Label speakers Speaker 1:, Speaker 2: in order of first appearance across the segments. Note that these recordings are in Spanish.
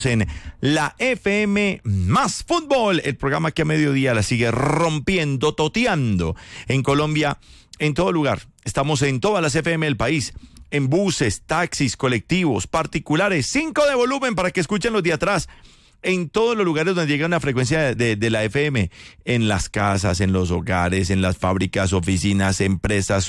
Speaker 1: en la FM Más Fútbol, el programa que a mediodía la sigue rompiendo, toteando en Colombia, en todo lugar. Estamos en todas las FM del país, en buses, taxis, colectivos, particulares, 5 de volumen para que escuchen los de atrás. En todos los lugares donde llega una frecuencia de la FM, en las casas, en los hogares, en las fábricas, oficinas, empresas,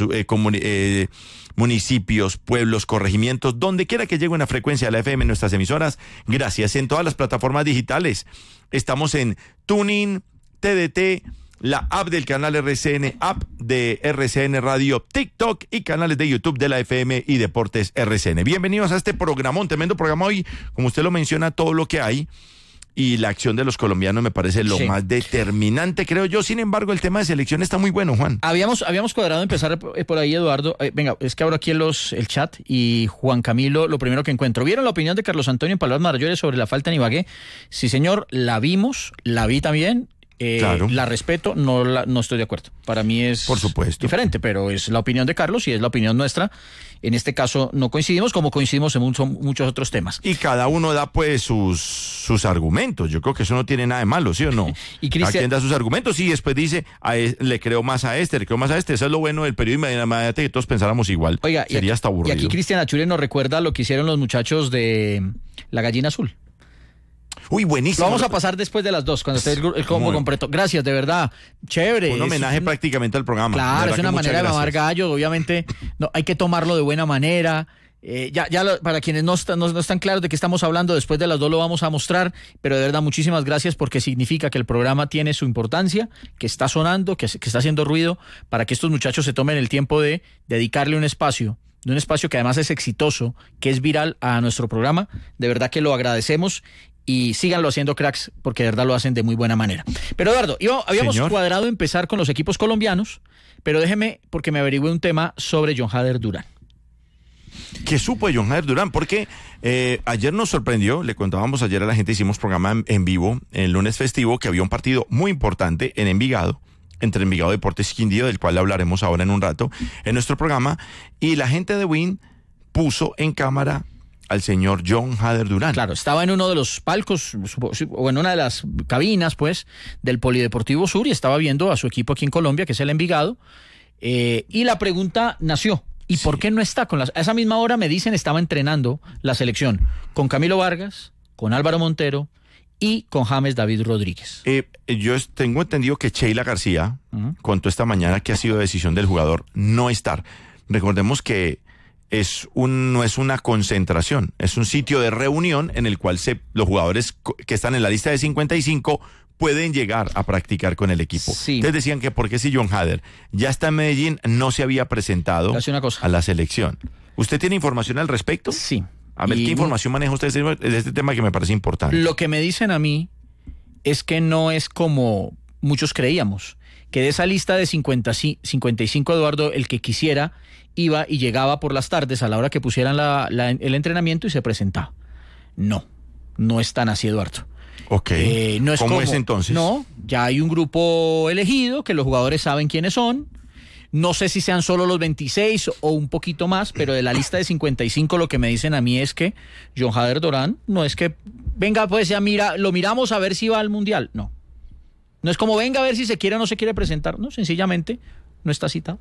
Speaker 1: municipios, pueblos, corregimientos, donde quiera que llegue una frecuencia de la FM en nuestras emisoras, gracias. En todas las plataformas digitales, estamos en TuneIn, TDT, la app del canal RCN, app de RCN Radio, TikTok y canales de YouTube de la FM y Deportes RCN. Bienvenidos a este programón, tremendo programa hoy, como usted lo menciona, todo lo que hay. Y la acción de los colombianos me parece lo más determinante, creo yo. Sin embargo, el tema de selección está muy bueno, Juan.
Speaker 2: Habíamos cuadrado empezar por ahí, Eduardo. Venga, es que abro aquí el chat y Juan Camilo, lo primero que encuentro. ¿Vieron la opinión de Carlos Antonio en Palabras Mayores sobre la falta en Ibagué? Sí, señor, la vimos, la vi también. Claro. La respeto, no estoy de acuerdo. Para mí es
Speaker 1: por supuesto
Speaker 2: diferente, pero es la opinión de Carlos y es la opinión nuestra. En este caso no coincidimos, como coincidimos en muchos otros temas.
Speaker 1: Y cada uno da pues sus argumentos. Yo creo que eso no tiene nada de malo, ¿sí o no?
Speaker 2: Y
Speaker 1: cada quien da sus argumentos y después dice, le creo más a este, le creo más a este. Eso es lo bueno del periodismo. Imagínate que todos pensáramos igual.
Speaker 2: Oiga,
Speaker 1: sería hasta aburrido.
Speaker 2: Y aquí Cristian Achure nos recuerda lo que hicieron los muchachos de La Gallina Azul.
Speaker 1: Uy, buenísimo.
Speaker 2: Lo vamos a pasar después de las 2, cuando esté el combo completo. Gracias, de verdad. Chévere.
Speaker 1: Un homenaje prácticamente al programa.
Speaker 2: Claro, es una manera de mamar gallo. Obviamente, no, hay que tomarlo de buena manera. Para quienes no están claros de qué estamos hablando, después de las 2 lo vamos a mostrar. Pero de verdad, muchísimas gracias porque significa que el programa tiene su importancia, que está sonando, que está haciendo ruido, para que estos muchachos se tomen el tiempo de dedicarle un espacio que además es exitoso, que es viral a nuestro programa. De verdad que lo agradecemos. Y síganlo haciendo, cracks, porque de verdad lo hacen de muy buena manera. Pero Eduardo, habíamos cuadrado empezar con los equipos colombianos, pero déjeme, porque me averigüé un tema sobre John Hader Durán.
Speaker 1: ¿Qué supo de John Hader Durán? Porque ayer nos sorprendió, le contábamos ayer a la gente, hicimos programa en vivo, el lunes festivo, que había un partido muy importante en Envigado, entre Envigado Deportes Quindío, del cual hablaremos ahora en un rato, en nuestro programa, y la gente de Win puso en cámara al señor John Hader Durán.
Speaker 2: Claro, estaba en uno de los palcos, o en una de las cabinas, pues, del Polideportivo Sur, y estaba viendo a su equipo aquí en Colombia, que es el Envigado, y la pregunta nació, ¿y por qué no está? A esa misma hora, me dicen, estaba entrenando la selección con Camilo Vargas, con Álvaro Montero y con James David Rodríguez.
Speaker 1: Yo tengo entendido que Sheila García contó esta mañana que ha sido decisión del jugador no estar. Recordemos que no es una concentración, es un sitio de reunión en el cual los jugadores que están en la lista de 55 pueden llegar a practicar con el equipo.
Speaker 2: Sí.
Speaker 1: Entonces decían que porque si John Hader ya está en Medellín, no se había presentado a la selección. ¿Usted tiene información al respecto?
Speaker 2: Sí.
Speaker 1: A ver, ¿qué información maneja usted de este tema que me parece importante?
Speaker 2: Lo que me dicen a mí es que no es como muchos creíamos, que de esa lista de 55, Eduardo, el que quisiera iba y llegaba por las tardes a la hora que pusieran el entrenamiento y se presentaba. No es tan así, Eduardo.
Speaker 1: Ok. ¿Cómo es entonces?
Speaker 2: No, ya hay un grupo elegido que los jugadores saben quiénes son. No sé si sean solo los 26 o un poquito más, pero de la lista de 55 lo que me dicen a mí es que John Hader Durán no es que venga, pues ya lo miramos a ver si va al Mundial. No es como venga a ver si se quiere o no se quiere presentar. No, sencillamente no está citado.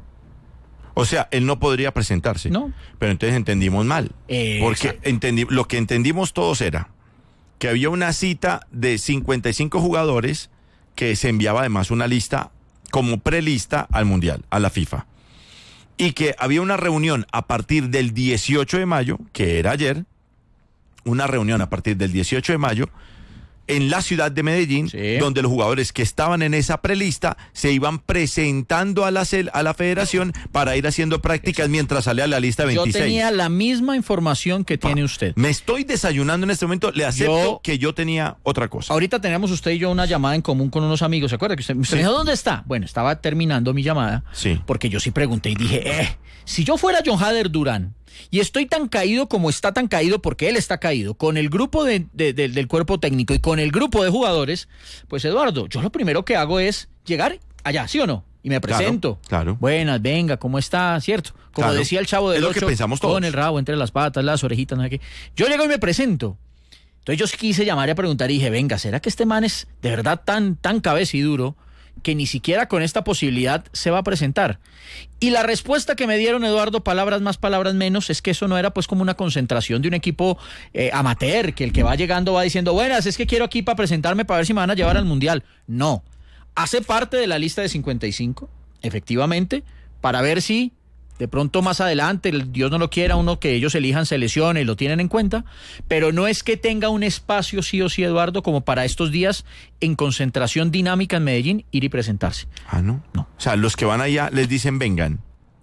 Speaker 1: O sea, él no podría presentarse.
Speaker 2: No.
Speaker 1: Pero entonces entendimos mal. Porque lo que entendimos todos era que había una cita de 55 jugadores que se enviaba además una lista como prelista al Mundial, a la FIFA. Y que había una reunión a partir del 18 de mayo, que era ayer, una reunión a partir del 18 de mayo, en la ciudad de Medellín, donde los jugadores que estaban en esa prelista se iban presentando a la federación para ir haciendo prácticas mientras salía la lista 26.
Speaker 2: Yo tenía la misma información que tiene usted.
Speaker 1: Me estoy desayunando en este momento, le acepto que yo tenía otra cosa.
Speaker 2: Ahorita teníamos usted y yo una llamada en común con unos amigos, ¿se acuerda? Que usted me dijo, ¿dónde está? Bueno, estaba terminando mi llamada, porque yo sí pregunté y dije, si yo fuera John Hader Durán, y estoy tan caído como está tan caído, porque él está caído, con el grupo del cuerpo técnico y con el grupo de jugadores, pues Eduardo, yo lo primero que hago es llegar allá, ¿sí o no? Y me presento.
Speaker 1: Claro.
Speaker 2: Buenas, venga, ¿cómo está? ¿Cierto? Como decía el Chavo del 8,
Speaker 1: que pensamos todos.
Speaker 2: con el rabo entre las patas, las orejitas, no sé qué. Yo llego y me presento. Entonces yo quise llamar y a preguntar y dije, venga, ¿será que este man es de verdad tan cabeciduro que ni siquiera con esta posibilidad se va a presentar? Y la respuesta que me dieron, Eduardo, palabras más, palabras menos, es que eso no era pues como una concentración de un equipo amateur, que el que va llegando va diciendo, buenas, es que quiero aquí para presentarme para ver si me van a llevar al Mundial. No, hace parte de la lista de 55, efectivamente, para ver si de pronto más adelante, Dios no lo quiera, uno que ellos elijan se lesione y lo tienen en cuenta, pero no es que tenga un espacio sí o sí, Eduardo, como para estos días en concentración dinámica en Medellín ir y presentarse.
Speaker 1: Ah, ¿no?
Speaker 2: No.
Speaker 1: O sea, los que van allá les dicen vengan.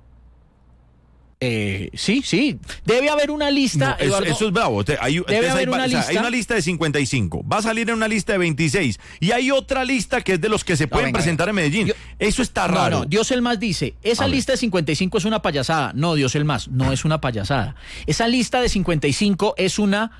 Speaker 2: Sí. Debe haber una lista,
Speaker 1: no,
Speaker 2: Eduardo.
Speaker 1: Eso es bravo. Hay una lista de 55. Va a salir en una lista de 26. Y hay otra lista que es de los que se pueden presentar en Medellín. Eso está raro.
Speaker 2: No, Dios el Más dice, esa lista de 55 es una payasada. No, Dios el Más, no es una payasada. Esa lista de 55 es una...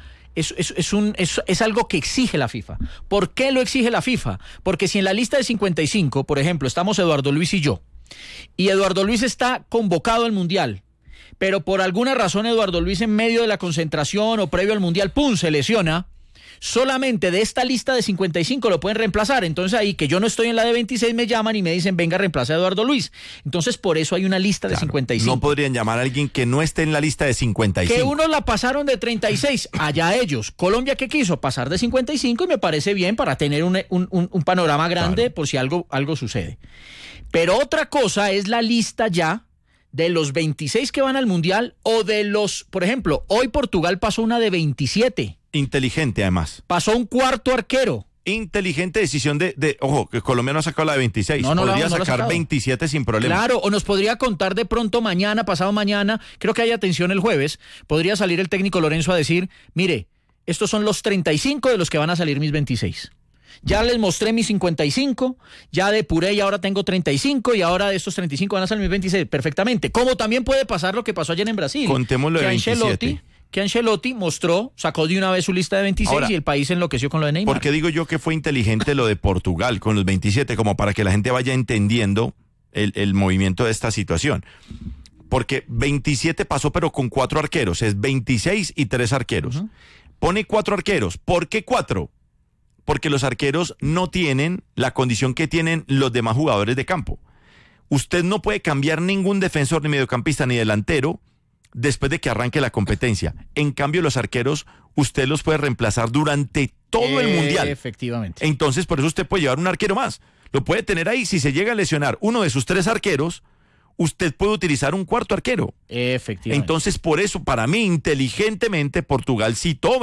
Speaker 2: Es algo que exige la FIFA. ¿Por qué lo exige la FIFA? Porque si en la lista de 55, por ejemplo, estamos Eduardo Luis y yo, y Eduardo Luis está convocado al Mundial, pero por alguna razón Eduardo Luis en medio de la concentración o previo al Mundial, ¡pum!, se lesiona, solamente de esta lista de 55 lo pueden reemplazar. Entonces ahí, que yo no estoy en la de 26, me llaman y me dicen, venga, reemplaza a Eduardo Luis. Entonces por eso hay una lista de 55.
Speaker 1: No podrían llamar a alguien que no esté en la lista de 55.
Speaker 2: Que unos la pasaron de 36, allá ellos. Colombia, que quiso pasar de 55 y me parece bien para tener un panorama grande, por si algo sucede. Pero otra cosa es la lista ya de los 26 que van al Mundial o de los, por ejemplo, hoy Portugal pasó una de 27.
Speaker 1: Inteligente, además.
Speaker 2: Pasó un cuarto arquero.
Speaker 1: Inteligente decisión ojo, que Colombia no ha sacado la de 26. Podría sacar 27 sin problema.
Speaker 2: Claro, o nos podría contar de pronto mañana, pasado mañana, creo que hay atención el jueves, podría salir el técnico Lorenzo a decir, mire, estos son los 35 de los que van a salir mis 26. Ya les mostré mis 55, ya depuré y ahora tengo 35 y ahora de estos 35 van a salir mis 26. Perfectamente. Como también puede pasar lo que pasó ayer en Brasil.
Speaker 1: Contémoslo de 27.
Speaker 2: Que Ancelotti sacó de una vez su lista de 26 ahora, y el país enloqueció con lo de Neymar.
Speaker 1: ¿Por qué digo yo que fue inteligente lo de Portugal con los 27? Como para que la gente vaya entendiendo el movimiento de esta situación. Porque 27 pasó pero con 4 arqueros. Es 26 y 3 arqueros. Uh-huh. Pone 4 arqueros. ¿Por qué 4? Porque los arqueros no tienen la condición que tienen los demás jugadores de campo. Usted no puede cambiar ningún defensor, ni mediocampista, ni delantero después de que arranque la competencia. En cambio, los arqueros, usted los puede reemplazar durante todo el Mundial.
Speaker 2: Efectivamente.
Speaker 1: Entonces, por eso usted puede llevar un arquero más. Lo puede tener ahí. Si se llega a lesionar uno de sus 3 arqueros, usted puede utilizar un cuarto arquero.
Speaker 2: Efectivamente.
Speaker 1: Entonces, por eso, para mí, inteligentemente, Portugal citó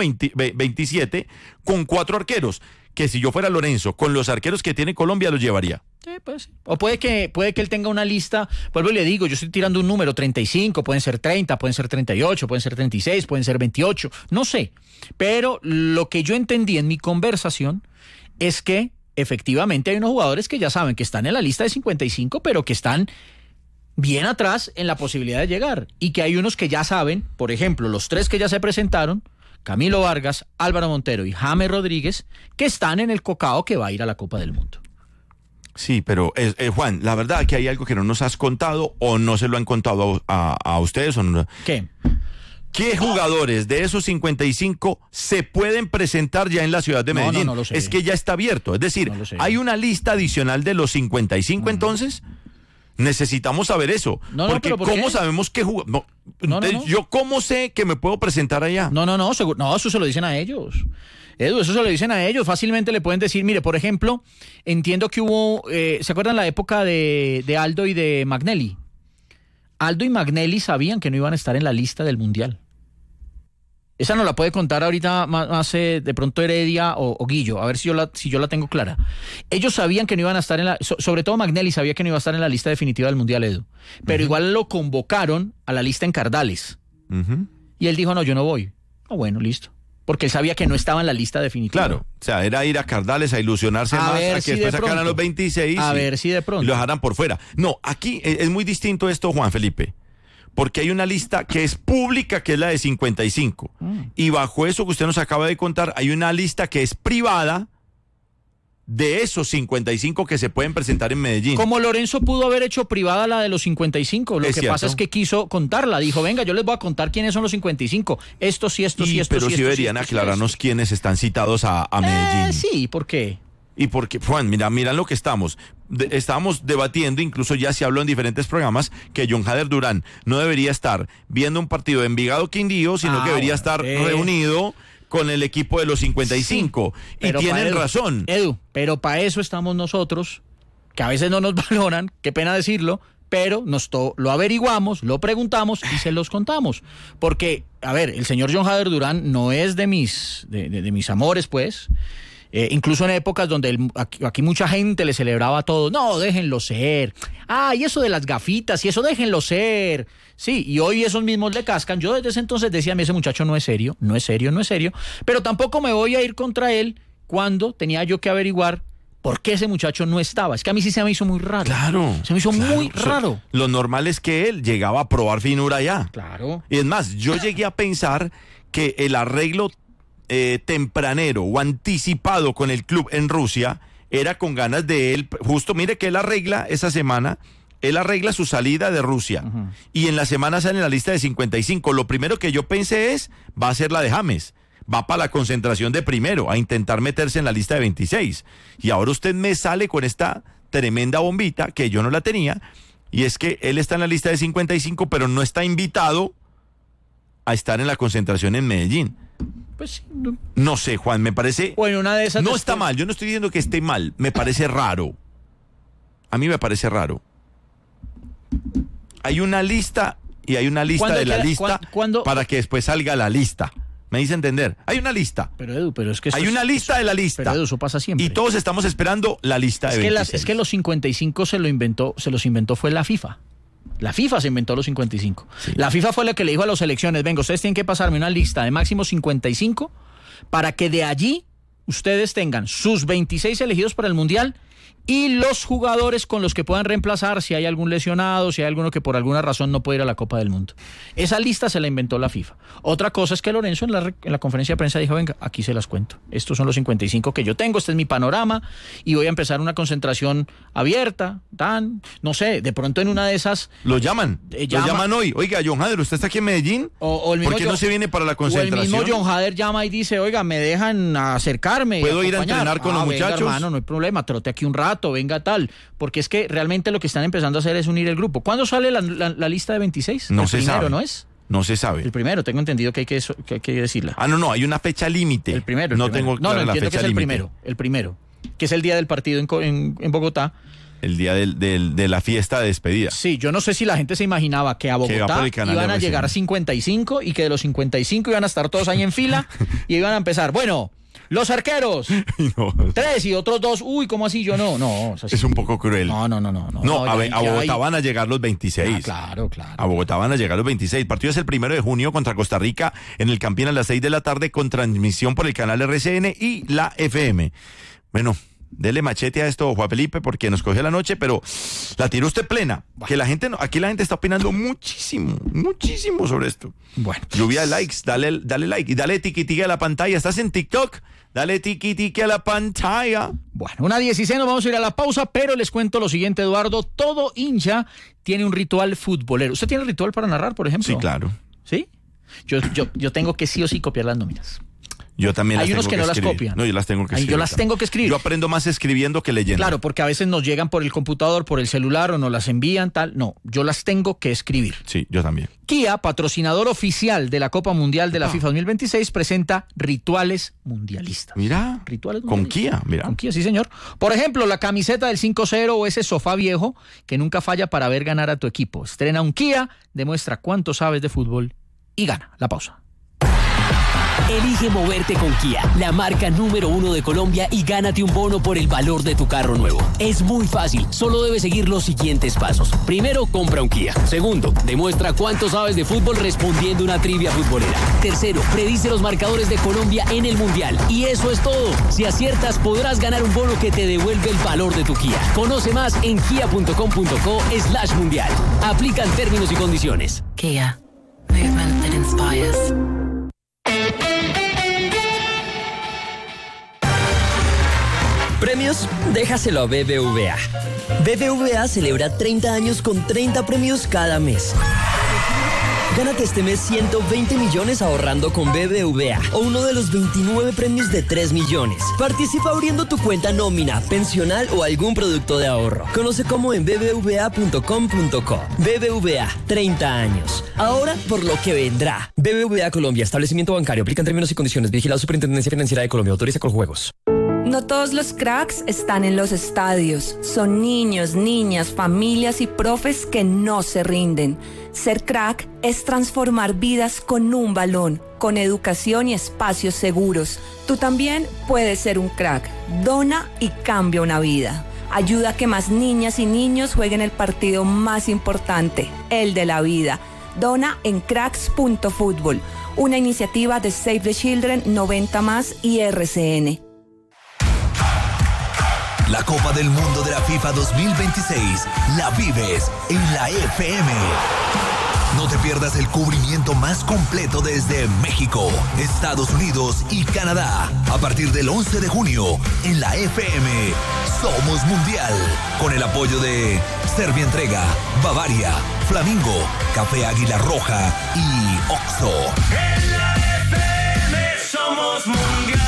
Speaker 1: 27 con 4 arqueros, que si yo fuera Lorenzo, con los arqueros que tiene Colombia, los llevaría.
Speaker 2: Sí, pues. O puede que él tenga una lista, vuelvo y le digo, yo estoy tirando un número, 35, pueden ser 30, pueden ser 38, pueden ser 36, pueden ser 28, no sé. Pero lo que yo entendí en mi conversación es que efectivamente hay unos jugadores que ya saben que están en la lista de 55, pero que están bien atrás en la posibilidad de llegar. Y que hay unos que ya saben, por ejemplo, los 3 que ya se presentaron, Camilo Vargas, Álvaro Montero y James Rodríguez, que están en el cocao que va a ir a la Copa del Mundo.
Speaker 1: Sí, pero Juan, la verdad que hay algo que no nos has contado o no se lo han contado a ustedes. ¿O no?
Speaker 2: ¿Qué?
Speaker 1: ¿Qué jugadores de esos 55 se pueden presentar ya en la ciudad de Medellín?
Speaker 2: No lo sé.
Speaker 1: Es que ya está abierto. Es decir, ¿hay una lista adicional de los 55 entonces? Necesitamos saber eso. Porque ¿cómo sabemos qué jugador? Yo ¿cómo sé que me puedo presentar allá?
Speaker 2: No, eso se lo dicen a ellos. Edu, eso se lo dicen a ellos. Fácilmente le pueden decir, mire, por ejemplo, entiendo que hubo, ¿se acuerdan la época de Aldo y de Magnelli? Aldo y Magnelli sabían que no iban a estar en la lista del Mundial. Esa no la puede contar ahorita más de pronto Heredia o Guillo, a ver si yo la tengo clara. Ellos sabían que no iban a estar sobre todo Magnelli sabía que no iba a estar en la lista definitiva del Mundial, Edu. Pero igual lo convocaron a la lista en Cardales. Y él dijo, no, yo no voy. Bueno, listo. Porque él sabía que no estaba en la lista definitiva.
Speaker 1: Claro, o sea, era ir a Cardales a ilusionarse más, a que después sacaran los 26
Speaker 2: a ver si de pronto
Speaker 1: y lo dejaran por fuera. No, aquí es muy distinto esto, Juan Felipe. Porque hay una lista que es pública, que es la de 55. Y bajo eso que usted nos acaba de contar, hay una lista que es privada, de esos 55 que se pueden presentar en Medellín.
Speaker 2: Como Lorenzo pudo haber hecho privada la de los 55, lo que pasa es que quiso contarla, dijo, venga, yo les voy a contar quiénes son los 55, estos sí, estos sí, estos
Speaker 1: pero
Speaker 2: sí.
Speaker 1: Pero sí deberían aclararnos quiénes están citados a Medellín.
Speaker 2: Sí, ¿por qué?
Speaker 1: Y porque, Juan, mira lo que estábamos debatiendo, incluso ya se habló en diferentes programas, que John Jader Durán no debería estar viendo un partido de Envigado Quindío, sino que debería estar reunido con el equipo de los 55. Sí, y tienen razón.
Speaker 2: Edu, pero para eso estamos nosotros, que a veces no nos valoran, qué pena decirlo, pero lo averiguamos, lo preguntamos y se los contamos. Porque, a ver, el señor John Jader Durán no es de mis amores, pues. Incluso en épocas donde aquí mucha gente le celebraba todo. No, déjenlo ser. Y eso de las gafitas y eso, déjenlo ser. Sí, y hoy esos mismos le cascan. Yo desde ese entonces decía, ese muchacho no es serio. Pero tampoco me voy a ir contra él cuando tenía yo que averiguar por qué ese muchacho no estaba. Es que a mí sí se me hizo muy raro.
Speaker 1: Claro.
Speaker 2: Se me hizo muy raro.
Speaker 1: Lo normal es que él llegaba a probar finura ya.
Speaker 2: Claro.
Speaker 1: Y es más, yo llegué a pensar que el arreglo tempranero o anticipado con el club en Rusia era con ganas de él, justo mire que él arregla esa semana, él arregla su salida de Rusia y en la semana sale en la lista de 55, lo primero que yo pensé va a ser la de James, va para la concentración de primero, a intentar meterse en la lista de 26 y ahora usted me sale con esta tremenda bombita que yo no la tenía y es que él está en la lista de 55 pero no está invitado a estar en la concentración en Medellín.
Speaker 2: Pues
Speaker 1: no sé, Juan, me parece...
Speaker 2: Bueno, una de esas...
Speaker 1: No está mal, yo no estoy diciendo que esté mal, me parece raro. A mí me parece raro. Hay una lista y hay una lista de la lista para que después salga la lista. ¿Me hice entender? Hay una lista.
Speaker 2: Pero Edu, es que...
Speaker 1: Hay una lista de la lista.
Speaker 2: Pero Edu, eso pasa siempre.
Speaker 1: Y todos estamos esperando la lista de 26.
Speaker 2: Es que los 55 se los inventó fue la FIFA. La FIFA se inventó los 55. Sí. La FIFA fue la que le dijo a las selecciones, venga, ustedes tienen que pasarme una lista de máximo 55 para que de allí ustedes tengan sus 26 elegidos para el Mundial y los jugadores con los que puedan reemplazar si hay algún lesionado, si hay alguno que por alguna razón no puede ir a la Copa del Mundo. Esa lista se la inventó la FIFA. Otra cosa es que Lorenzo en la conferencia de prensa dijo, venga, aquí se las cuento. Estos son los 55 que yo tengo, este es mi panorama y voy a empezar una concentración abierta, no sé, de pronto en una de esas...
Speaker 1: Lo llaman hoy. Oiga, John Jader, ¿usted está aquí en Medellín? ¿Por qué no se viene para la concentración?
Speaker 2: O el mismo John Jader llama y dice, oiga, me dejan acercarme.
Speaker 1: ¿Puedo ir a entrenar con los muchachos?
Speaker 2: Venga, hermano, no hay problema, trote aquí un rato. Venga tal, porque es que realmente lo que están empezando a hacer es unir el grupo. ¿Cuándo sale la lista de 26?
Speaker 1: No se sabe.
Speaker 2: ¿No es?
Speaker 1: No se sabe.
Speaker 2: El primero, tengo entendido que hay que decirla.
Speaker 1: No, hay una fecha límite.
Speaker 2: El primero.
Speaker 1: Tengo clara la fecha límite.
Speaker 2: El primero, que es el día del partido en Bogotá.
Speaker 1: El día de la fiesta de despedida.
Speaker 2: Sí, yo no sé si la gente se imaginaba que a Bogotá iban a llegar 55 y que de los 55 iban a estar todos ahí en fila y iban a empezar, bueno... Los arqueros, 3 y otros 2. Uy, ¿cómo así? Yo no.
Speaker 1: Es un poco cruel.
Speaker 2: No.
Speaker 1: A Bogotá van a llegar los 26.
Speaker 2: Claro.
Speaker 1: A Bogotá van a llegar los 26. El partido es el 1 de junio contra Costa Rica en el Campín a las 6 de la tarde con transmisión por el canal RCN y la FM. Bueno, dele machete a esto, Juan Felipe, porque nos cogió la noche, pero la tiró usted plena. Bueno. Que la gente aquí la gente está opinando muchísimo sobre esto.
Speaker 2: Bueno.
Speaker 1: Lluvia de likes, dale like y dale tiqui-tiqui a la pantalla. ¿Estás en TikTok? Dale tiqui-tiqui a la pantalla.
Speaker 2: Bueno, 1:16, nos vamos a ir a la pausa, pero les cuento lo siguiente, Eduardo. Todo hincha tiene un ritual futbolero. ¿Usted tiene ritual para narrar, por ejemplo?
Speaker 1: Sí, claro.
Speaker 2: ¿Sí? Yo tengo que sí o sí copiar las nóminas.
Speaker 1: Yo también
Speaker 2: hay
Speaker 1: las
Speaker 2: unos
Speaker 1: tengo
Speaker 2: que no
Speaker 1: escribir.
Speaker 2: las copian.
Speaker 1: No, yo las tengo que escribir.
Speaker 2: Yo las tengo que escribir.
Speaker 1: Yo aprendo más escribiendo que leyendo.
Speaker 2: Claro, porque a veces nos llegan por el computador, por el celular o nos las envían, tal. No, yo las tengo que escribir.
Speaker 1: Sí, yo también.
Speaker 2: Kia, patrocinador oficial de la Copa Mundial de la FIFA 2026, presenta rituales mundialistas.
Speaker 1: Mira,
Speaker 2: rituales
Speaker 1: con Kia, mira.
Speaker 2: Con Kia, sí señor. Por ejemplo, la camiseta del 5-0 o ese sofá viejo que nunca falla para ver ganar a tu equipo. Estrena un Kia, demuestra cuánto sabes de fútbol y gana. La pausa.
Speaker 3: Elige moverte con Kia, la marca número 1 de Colombia, y gánate un bono por el valor de tu carro nuevo. Es muy fácil, solo debes seguir los siguientes pasos. Primero, compra un Kia. Segundo, demuestra cuánto sabes de fútbol respondiendo una trivia futbolera. Tercero, predice los marcadores de Colombia en el Mundial. Y eso es todo. Si aciertas, podrás ganar un bono que te devuelve el valor de tu Kia. Conoce más en kia.com.co/mundial. Aplican términos y condiciones.
Speaker 4: Kia. Movement that inspires.
Speaker 5: Premios, déjaselo a BBVA. BBVA celebra 30 años con 30 premios cada mes. Gánate este mes 120 millones ahorrando con BBVA o uno de los 29 premios de 3 millones. Participa abriendo tu cuenta nómina, pensional o algún producto de ahorro. Conoce cómo en bbva.com.co. BBVA, 30 años. Ahora por lo que vendrá. BBVA Colombia, establecimiento bancario. Aplican términos y condiciones. Vigilado Superintendencia Financiera de Colombia. Autoriza con juegos.
Speaker 6: No todos los cracks están en los estadios. Son niños, niñas, familias y profes que no se rinden. Ser crack es transformar vidas con un balón, con educación y espacios seguros. Tú también puedes ser un crack. Dona y cambia una vida. Ayuda a que más niñas y niños jueguen el partido más importante, el de la vida. Dona en cracks.football, una iniciativa de Save the Children, 90+ y RCN.
Speaker 7: La Copa del Mundo de la FIFA 2026 la vives en la FM. No te pierdas el cubrimiento más completo desde México, Estados Unidos y Canadá. A partir del 11 de junio, en la FM, Somos Mundial. Con el apoyo de Serbia Entrega, Bavaria, Flamingo, Café Águila Roja y Oxxo.
Speaker 8: En la FM somos Mundial.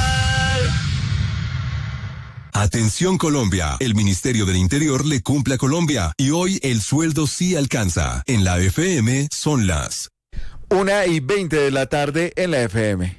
Speaker 9: Atención Colombia, el Ministerio del Interior le cumple a Colombia y hoy el sueldo sí alcanza. En la FM son las
Speaker 10: 1:20 de la tarde en la FM.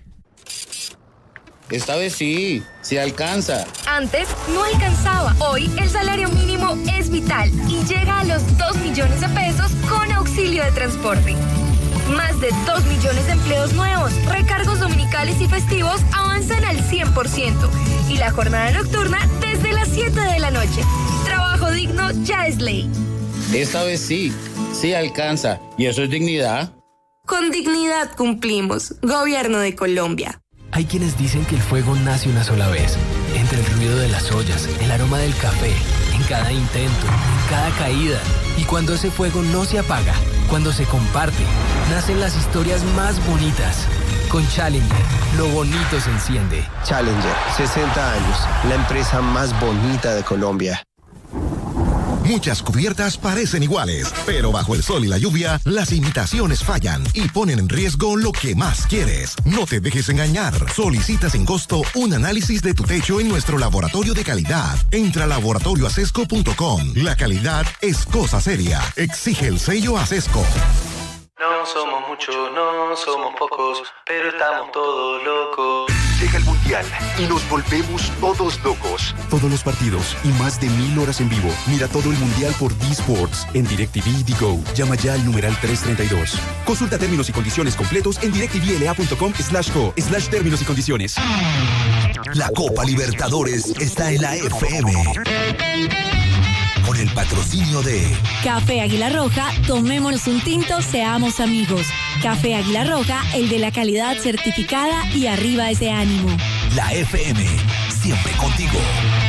Speaker 11: Esta vez sí alcanza.
Speaker 12: Antes no alcanzaba. Hoy el salario mínimo es vital y llega a los 2 millones de pesos con auxilio de transporte. Más de 2 millones de empleos nuevos, recargos dominicales y festivos avanzan al 100% y la jornada nocturna desde las 7 de la noche. Trabajo digno ya es ley.
Speaker 11: Esta vez sí alcanza. ¿Y eso es dignidad?
Speaker 12: Con dignidad cumplimos. Gobierno de Colombia.
Speaker 3: Hay quienes dicen que el fuego nace una sola vez, entre el ruido de las ollas, el aroma del café, en cada intento, en cada caída. Y cuando ese fuego no se apaga, cuando se comparte, nacen las historias más bonitas. Con Challenger, lo bonito se enciende.
Speaker 13: Challenger, 60 años, la empresa más bonita de Colombia.
Speaker 14: Muchas cubiertas parecen iguales, pero bajo el sol y la lluvia, las imitaciones fallan y ponen en riesgo lo que más quieres. No te dejes engañar. Solicita sin costo un análisis de tu techo en nuestro laboratorio de calidad. Entra a laboratorioacesco.com. La calidad es cosa seria. Exige el sello Acesco.
Speaker 15: No somos muchos, no somos pocos, pero estamos todos locos.
Speaker 16: Llega el Mundial y nos volvemos todos locos.
Speaker 17: Todos los partidos y más de 1000 horas en vivo. Mira todo el Mundial por D-Sports en DirecTV y Go. Llama ya al numeral 332. Consulta términos y condiciones completos en directvla.com/co/términos y condiciones.
Speaker 7: La Copa Libertadores está en la FM. Con el patrocinio de
Speaker 18: Café Águila Roja, tomémonos un tinto, seamos amigos. Café Águila Roja, el de la calidad certificada y arriba ese ánimo.
Speaker 7: La FM, siempre contigo.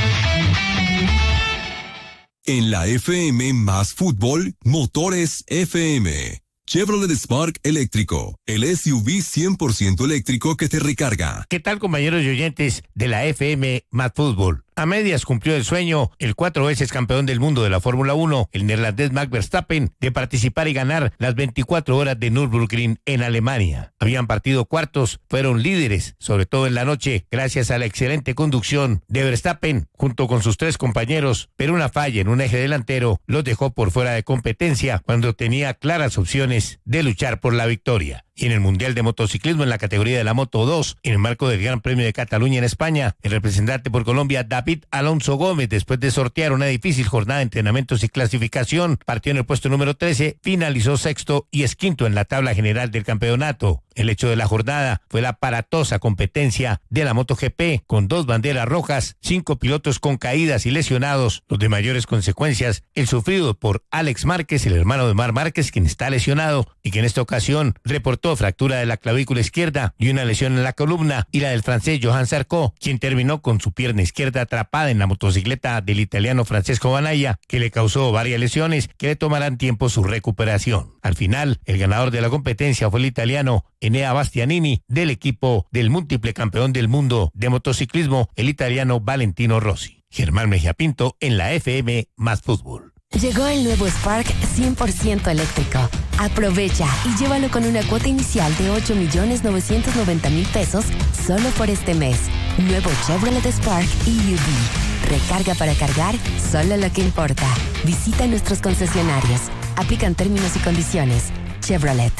Speaker 9: En la FM más fútbol, Motores FM. Chevrolet Spark eléctrico, el SUV 100% eléctrico que te recarga.
Speaker 19: ¿Qué tal, compañeros y oyentes de la FM más fútbol? A medias cumplió el sueño el 4 veces campeón del mundo de la Fórmula 1, el neerlandés Max Verstappen, de participar y ganar las 24 horas de Nürburgring en Alemania. Habían partido cuartos, fueron líderes, sobre todo en la noche, gracias a la excelente conducción de Verstappen, junto con sus 3 compañeros, pero una falla en un eje delantero los dejó por fuera de competencia cuando tenía claras opciones de luchar por la victoria. Y en el Mundial de Motociclismo en la categoría de la Moto 2, en el marco del Gran Premio de Cataluña en España, el representante por Colombia, David Alonso Gómez, después de sortear una difícil jornada de entrenamientos y clasificación, partió en el puesto número 13, finalizó sexto y es quinto en la tabla general del campeonato. El hecho de la jornada fue la aparatosa competencia de la MotoGP, con 2 banderas rojas, 5 pilotos con caídas y lesionados, los de mayores consecuencias, el sufrido por Alex Márquez, el hermano de Marc Márquez, quien está lesionado y que en esta ocasión reportó fractura de la clavícula izquierda y una lesión en la columna, y la del francés Johan Zarco, quien terminó con su pierna izquierda atrapada en la motocicleta del italiano Francesco Banaya, que le causó varias lesiones que le tomarán tiempo su recuperación. Al final, el ganador de la competencia fue el italiano Enea Bastianini, del equipo del múltiple campeón del mundo de motociclismo, el italiano Valentino Rossi. Germán Mejía Pinto en la FM más fútbol.
Speaker 20: Llegó el nuevo Spark 100% eléctrico. Aprovecha y llévalo con una cuota inicial de 8.990.000 pesos solo por este mes. Nuevo Chevrolet Spark EUV. Recarga para cargar solo lo que importa. Visita nuestros concesionarios. Aplican términos y condiciones. Chevrolet.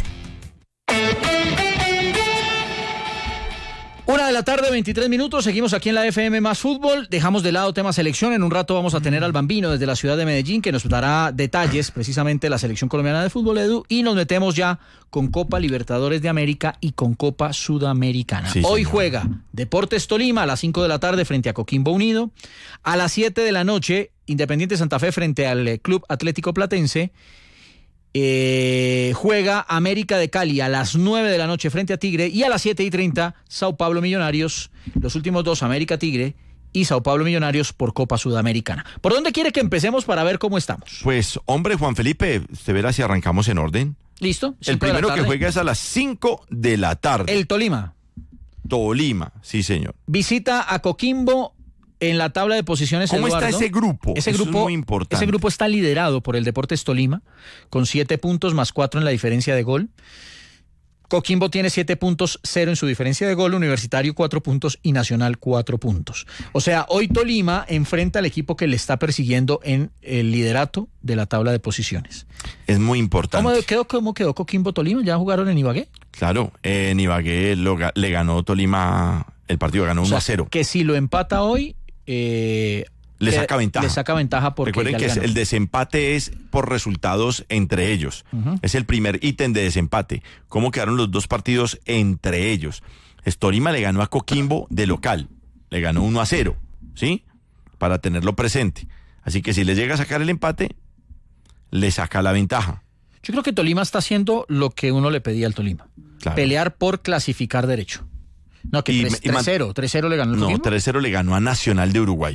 Speaker 2: 1:23 p.m, seguimos aquí en la FM más fútbol, dejamos de lado tema selección, en un rato vamos a tener al Bambino desde la ciudad de Medellín que nos dará detalles precisamente de la selección colombiana de fútbol, Edu, y nos metemos ya con Copa Libertadores de América y con Copa Sudamericana. Sí, hoy juega Deportes Tolima a las 5 de la tarde frente a Coquimbo Unido, a las 7 de la noche Independiente Santa Fe frente al Club Atlético Platense. Juega América de Cali a las 9 de la noche frente a Tigre y a las 7:30 Sao Paulo Millonarios, los últimos dos América Tigre y Sao Paulo Millonarios por Copa Sudamericana. ¿Por dónde quiere que empecemos para ver cómo estamos?
Speaker 1: Pues hombre, Juan Felipe, usted verá si arrancamos en orden.
Speaker 2: ¿Listo?
Speaker 1: El primero que juega es a las 5 de la tarde.
Speaker 2: El Tolima.
Speaker 1: Tolima, sí señor.
Speaker 2: Visita a Coquimbo. En la tabla de posiciones,
Speaker 1: ¿cómo
Speaker 2: Eduardo,
Speaker 1: está ese grupo?
Speaker 2: Ese grupo
Speaker 1: es muy importante.
Speaker 2: Ese grupo está liderado por el Deportes Tolima, con 7 puntos más 4 en la diferencia de gol. Coquimbo tiene 7 puntos, 0 en su diferencia de gol, Universitario 4 puntos y Nacional 4 puntos. O sea, hoy Tolima enfrenta al equipo que le está persiguiendo en el liderato de la tabla de posiciones.
Speaker 1: Es muy importante.
Speaker 2: ¿Cómo quedó Coquimbo Tolima? ¿Ya jugaron en Ibagué?
Speaker 1: Claro, en Ibagué le ganó Tolima, el partido ganó 1-0.
Speaker 2: Que si lo empata hoy...
Speaker 1: le saca ventaja.
Speaker 2: Le saca ventaja porque
Speaker 1: recuerden que el desempate es por resultados entre ellos. Es el primer ítem de desempate. ¿Cómo quedaron los dos partidos entre ellos? Tolima le ganó a Coquimbo de local. Le ganó 1-0, ¿sí? Para tenerlo presente. Así que si le llega a sacar el empate, le saca la ventaja.
Speaker 2: Yo creo que Tolima está haciendo lo que uno le pedía al Tolima. Claro. Pelear por clasificar derecho. No, que 3-0 le ganó el Coquimbo.
Speaker 1: No, 3-0 le ganó a Nacional de Uruguay.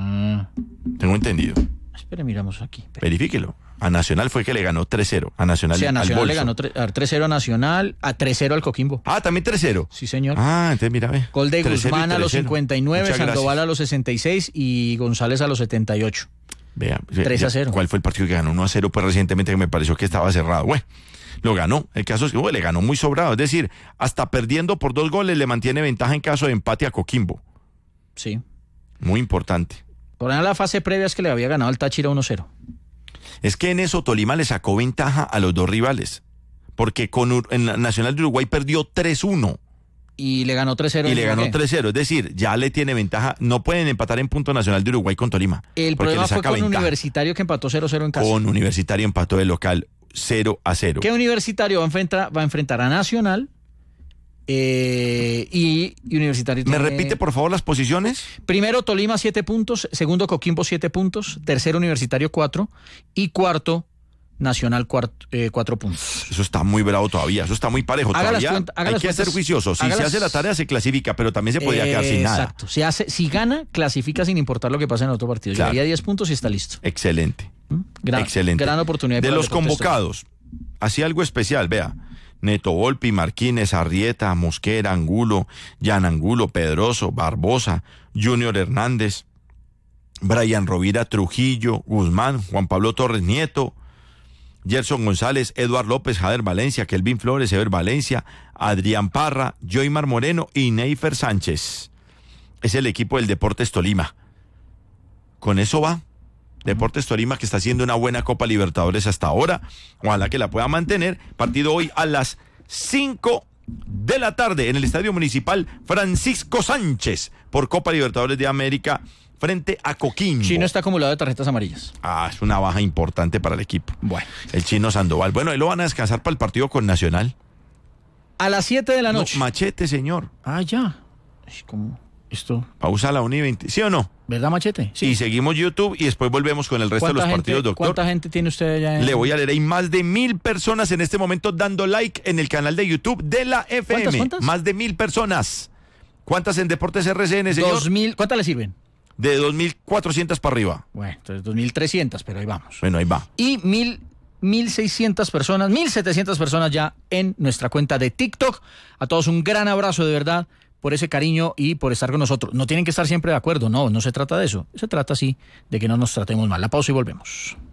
Speaker 1: Tengo entendido.
Speaker 2: Espere, miramos aquí.
Speaker 1: Verifíquelo. A Nacional fue que le ganó 3-0. A Nacional,
Speaker 2: sí, a Nacional
Speaker 1: al
Speaker 2: le ganó 3-0 a Nacional, a 3-0 al Coquimbo.
Speaker 1: Ah, también 3-0.
Speaker 2: Sí, señor.
Speaker 1: Ah, entonces mira, ve.
Speaker 2: Gol de Guzmán a los 59,
Speaker 1: Muchas
Speaker 2: Sandoval
Speaker 1: gracias.
Speaker 2: a los 66 y González a los 78.
Speaker 1: Vea,
Speaker 2: 3-0.
Speaker 1: ¿Cuál fue el partido que ganó 1-0? Pues recientemente que me pareció que estaba cerrado. Bueno, lo ganó. El caso es que le ganó muy sobrado. Es decir, hasta perdiendo por 2 goles le mantiene ventaja en caso de empate a Coquimbo.
Speaker 2: Sí.
Speaker 1: Muy importante.
Speaker 2: Por ahí la fase previa es que le había ganado al Táchira 1-0.
Speaker 1: Es que en eso Tolima le sacó ventaja a los dos rivales. Porque en Nacional de Uruguay perdió 3-1.
Speaker 2: Y le ganó 3-0.
Speaker 1: Y le ganó 3-0. Es decir, ya le tiene ventaja. No pueden empatar en punto Nacional de Uruguay con Tolima.
Speaker 2: El problema fue con Universitario que empató 0-0 en casa.
Speaker 1: Con Universitario empató de local 0-0.
Speaker 2: ¿Qué Universitario va a enfrentar a Nacional? Y Universitario
Speaker 1: ¿Me repite por favor las posiciones?
Speaker 2: Primero Tolima 7 puntos, segundo Coquimbo 7 puntos, tercero Universitario 4 y cuarto Nacional 4 puntos.
Speaker 1: Eso está muy bravo todavía, eso está muy parejo. Todavía hay que ser juicioso. Si se hace la tarea se clasifica, pero también se podría quedar sin nada.
Speaker 2: Exacto. Si gana, clasifica sin importar lo que pase en el otro partido. Claro. Llegaría 10 puntos y está listo.
Speaker 1: Excelente.
Speaker 2: Excelente. Gran oportunidad.
Speaker 1: De los convocados, hacía algo especial, vea. Neto Volpi, Marquínez, Arrieta, Mosquera, Angulo, Jan Angulo, Pedroso, Barbosa, Junior Hernández, Brian Rovira, Trujillo, Guzmán, Juan Pablo Torres Nieto, Gerson González, Eduard López, Jader Valencia, Kelvin Flores, Ever Valencia, Adrián Parra, Joymar Moreno y Neifer Sánchez. Es el equipo del Deportes Tolima. Con eso va. Deportes Tolima, que está haciendo una buena Copa Libertadores hasta ahora. Ojalá que la pueda mantener. Partido hoy a las 5 de la tarde en el Estadio Municipal Francisco Sánchez por Copa Libertadores de América frente a Coquimbo.
Speaker 2: Chino está acumulado de tarjetas amarillas.
Speaker 1: Es una baja importante para el equipo.
Speaker 2: Bueno.
Speaker 1: El Chino Sandoval. Bueno, ahí lo van a descansar para el partido con Nacional.
Speaker 2: A las 7 de la noche.
Speaker 1: No, Machete, señor.
Speaker 2: Ya. ¿Cómo? Esto.
Speaker 1: Pausa a la 1:20. ¿Sí o no?
Speaker 2: ¿Verdad, Machete?
Speaker 1: Sí. Y seguimos YouTube y después volvemos con el resto de los partidos, doctor.
Speaker 2: ¿Cuánta gente tiene usted allá?
Speaker 1: Le voy a leer. Hay más de 1,000 personas en este momento dando like en el canal de YouTube de la FM.
Speaker 2: ¿Cuántas?
Speaker 1: Más de 1,000 personas. ¿Cuántas en Deportes RCN, señor?
Speaker 2: 2,000. ¿Cuántas le sirven?
Speaker 1: De 2,400 para arriba.
Speaker 2: Bueno, entonces 2,300, pero ahí vamos.
Speaker 1: Bueno, ahí va.
Speaker 2: Y 1,600 personas, 1,700 personas ya en nuestra cuenta de TikTok. A todos un gran abrazo, de verdad, por ese cariño y por estar con nosotros. No tienen que estar siempre de acuerdo, no se trata de eso. Se trata, sí, de que no nos tratemos mal. La pausa y volvemos.